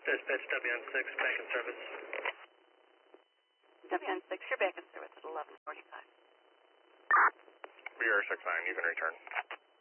Dispatch WN6, back in service. WN6, you're back in service at 11:45. BR69, you can return.